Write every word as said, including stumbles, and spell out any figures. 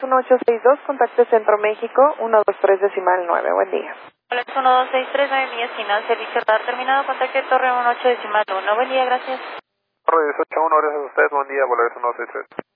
uno ocho seis dos, contacte Centro México, uno dos tres decimal nueve. Buen día. Hola, uno dos seis tres, nueve millas final, servicio radar terminado, contacte Torre uno ocho decimal uno. Buen día, gracias. Torre dieciocho uno, gracias a usted, buen día, Volaris uno seis tres.